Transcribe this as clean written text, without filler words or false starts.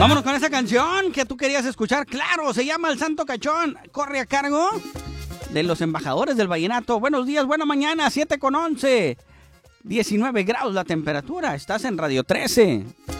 Vámonos con esa canción que tú querías escuchar. Claro, se llama El Santo Cachón. Corre a cargo de los embajadores del vallenato. Buenos días, buena mañana, 7:11. 19 grados la temperatura. Estás en Radio 13.